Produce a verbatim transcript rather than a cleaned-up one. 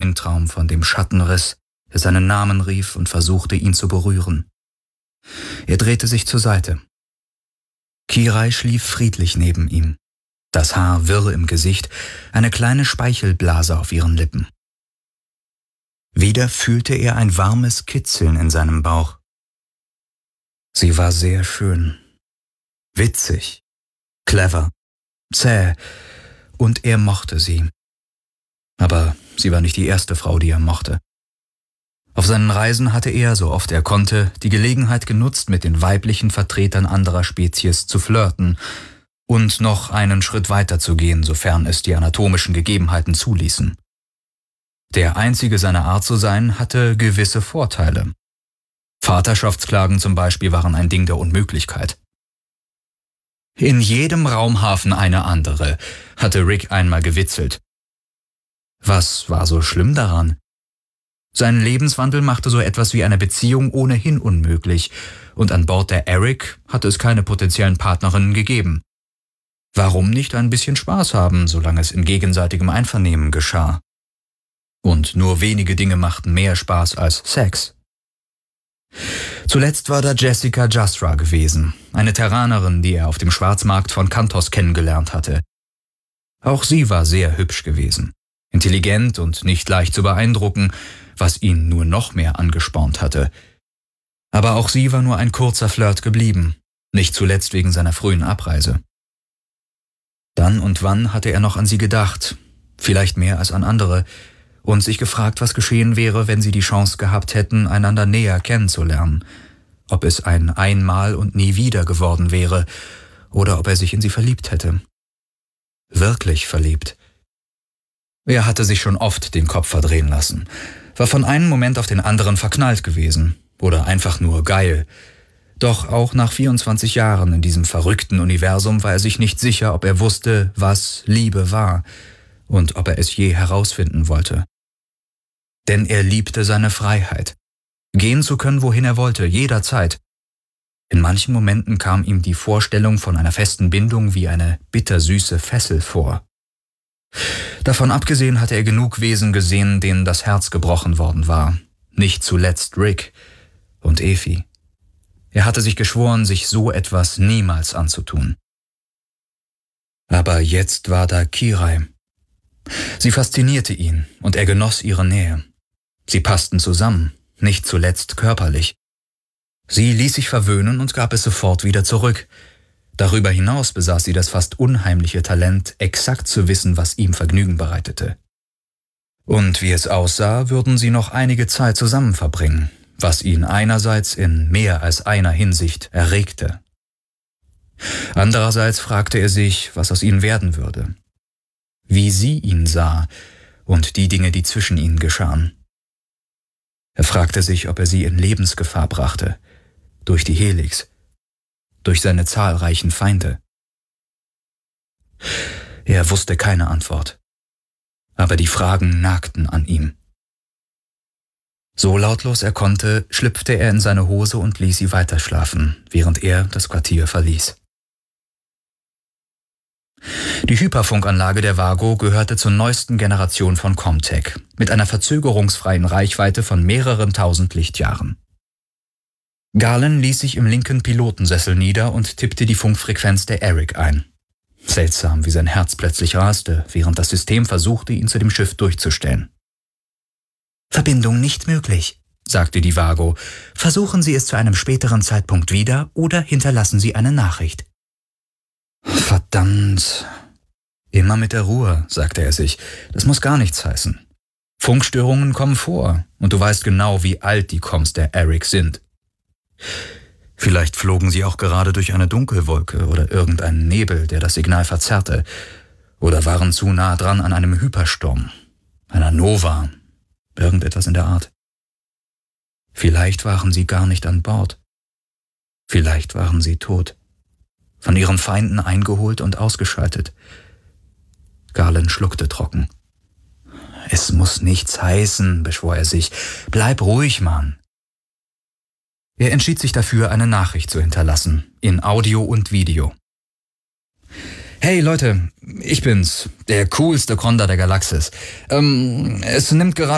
Traum von dem Schattenriss, der seinen Namen rief und versuchte, ihn zu berühren. Er drehte sich zur Seite. Kirai schlief friedlich neben ihm, das Haar wirr im Gesicht, eine kleine Speichelblase auf ihren Lippen. Wieder fühlte er ein warmes Kitzeln in seinem Bauch. Sie war sehr schön, witzig, clever, zäh, und er mochte sie. Aber sie war nicht die erste Frau, die er mochte. Auf seinen Reisen hatte er, so oft er konnte, die Gelegenheit genutzt, mit den weiblichen Vertretern anderer Spezies zu flirten und noch einen Schritt weiter zu gehen, sofern es die anatomischen Gegebenheiten zuließen. Der einzige seiner Art zu sein, hatte gewisse Vorteile. Vaterschaftsklagen zum Beispiel waren ein Ding der Unmöglichkeit. In jedem Raumhafen eine andere, hatte Rick einmal gewitzelt. Was war so schlimm daran? Sein Lebenswandel machte so etwas wie eine Beziehung ohnehin unmöglich, und an Bord der Eric hatte es keine potenziellen Partnerinnen gegeben. Warum nicht ein bisschen Spaß haben, solange es in gegenseitigem Einvernehmen geschah? Und nur wenige Dinge machten mehr Spaß als Sex. Zuletzt war da Jessica Jasra gewesen, eine Terranerin, die er auf dem Schwarzmarkt von Kantos kennengelernt hatte. Auch sie war sehr hübsch gewesen, intelligent und nicht leicht zu beeindrucken, was ihn nur noch mehr angespornt hatte. Aber auch sie war nur ein kurzer Flirt geblieben, nicht zuletzt wegen seiner frühen Abreise. Dann und wann hatte er noch an sie gedacht, vielleicht mehr als an andere, und sich gefragt, was geschehen wäre, wenn sie die Chance gehabt hätten, einander näher kennenzulernen, ob es ein Einmal und nie wieder geworden wäre, oder ob er sich in sie verliebt hätte. Wirklich verliebt. Er hatte sich schon oft den Kopf verdrehen lassen, war von einem Moment auf den anderen verknallt gewesen oder einfach nur geil. Doch auch nach vierundzwanzig Jahren in diesem verrückten Universum war er sich nicht sicher, ob er wusste, was Liebe war und ob er es je herausfinden wollte. Denn er liebte seine Freiheit, gehen zu können, wohin er wollte, jederzeit. In manchen Momenten kam ihm die Vorstellung von einer festen Bindung wie eine bittersüße Fessel vor. Davon abgesehen hatte er genug Wesen gesehen, denen das Herz gebrochen worden war. Nicht zuletzt Rick und Effie. Er hatte sich geschworen, sich so etwas niemals anzutun. Aber jetzt war da Kirai. Sie faszinierte ihn und er genoss ihre Nähe. Sie passten zusammen, nicht zuletzt körperlich. Sie ließ sich verwöhnen und gab es sofort wieder zurück. Darüber hinaus besaß sie das fast unheimliche Talent, exakt zu wissen, was ihm Vergnügen bereitete. Und wie es aussah, würden sie noch einige Zeit zusammen verbringen, was ihn einerseits in mehr als einer Hinsicht erregte. Andererseits fragte er sich, was aus ihnen werden würde, wie sie ihn sah und die Dinge, die zwischen ihnen geschahen. Er fragte sich, ob er sie in Lebensgefahr brachte, durch die Helix, durch seine zahlreichen Feinde. Er wusste keine Antwort, aber die Fragen nagten an ihm. So lautlos er konnte, schlüpfte er in seine Hose und ließ sie weiterschlafen, während er das Quartier verließ. Die Hyperfunkanlage der Vago gehörte zur neuesten Generation von Comtech, mit einer verzögerungsfreien Reichweite von mehreren tausend Lichtjahren. Galen ließ sich im linken Pilotensessel nieder und tippte die Funkfrequenz der Eric ein. Seltsam, wie sein Herz plötzlich raste, während das System versuchte, ihn zu dem Schiff durchzustellen. »Verbindung nicht möglich«, sagte die Vago. »Versuchen Sie es zu einem späteren Zeitpunkt wieder oder hinterlassen Sie eine Nachricht.« »Verdammt. Immer mit der Ruhe«, sagte er sich. »Das muss gar nichts heißen. Funkstörungen kommen vor und du weißt genau, wie alt die Comms der Eric sind. Vielleicht flogen sie auch gerade durch eine Dunkelwolke oder irgendeinen Nebel, der das Signal verzerrte, oder waren zu nah dran an einem Hypersturm, einer Nova, irgendetwas in der Art. Vielleicht waren sie gar nicht an Bord. Vielleicht waren sie tot, von ihren Feinden eingeholt und ausgeschaltet.« Galen schluckte trocken. »Es muss nichts heißen«, beschwor er sich. »Bleib ruhig, Mann.« Er entschied sich dafür, eine Nachricht zu hinterlassen, in Audio und Video. »Hey Leute, ich bin's, der coolste Konda der Galaxis. Ähm, es nimmt gerade